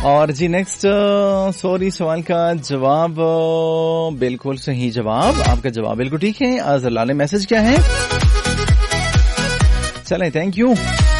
और जी next sorry सवाल का जवाब बिल्कुल सही जवाब, आपका जवाब बिल्कुल ठीक है। अजला ने मैसेज किया है, चलें थैंक यू।